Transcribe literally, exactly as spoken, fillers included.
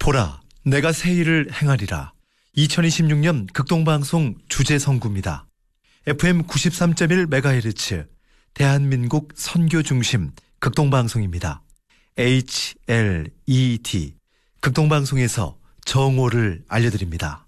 보라, 내가 새 일을 행하리라. 이천이십육 년 극동방송 주제선구입니다. 에프엠 구십삼 점 일 메가헤르츠 대한민국 선교 중심 극동방송입니다. 에이치 엘 이 디 극동방송에서 정오를 알려드립니다.